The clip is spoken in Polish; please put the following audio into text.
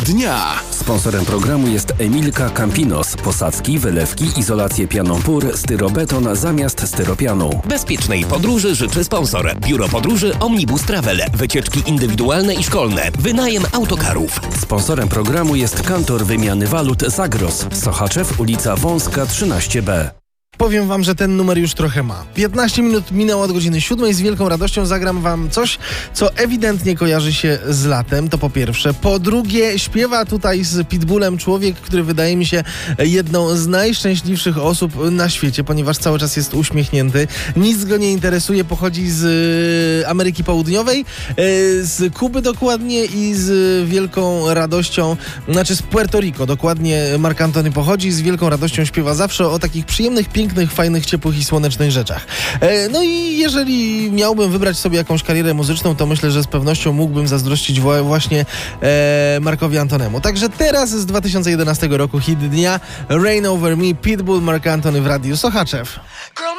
dnia. Sponsorem programu jest Emilka Campinos. Posadzki, wylewki, izolację pianą PUR, styrobeton zamiast styropianu. Bezpiecznej podróży życzy sponsor. Biuro Podróży Omnibus Travel. Wycieczki indywidualne i szkolne. Wynajem autokarów. Sponsorem programu jest Kantor Wymiany Walut Zagros. Sochaczew, ulica Wąska 13B. Powiem wam, że ten numer już trochę ma. 15 minut minęło od godziny 7. Z wielką radością zagram wam coś, co ewidentnie kojarzy się z latem, to po pierwsze. Po drugie, śpiewa tutaj z Pitbullem człowiek, który wydaje mi się jedną z najszczęśliwszych osób na świecie, ponieważ cały czas jest uśmiechnięty. Nic go nie interesuje, pochodzi z Ameryki Południowej, z Kuby dokładnie i z wielką radością, znaczy z Puerto Rico dokładnie Marc Anthony pochodzi, z wielką radością śpiewa zawsze o takich przyjemnych, pięknych, fajnych, ciepłych i słonecznych rzeczach. No i jeżeli miałbym wybrać sobie jakąś karierę muzyczną, to myślę, że z pewnością mógłbym zazdrościć właśnie Marcowi Antonemu. Także teraz z 2011 roku hit dnia Rain Over Me, Pitbull, Marc Anthony w Radiu Sochaczew.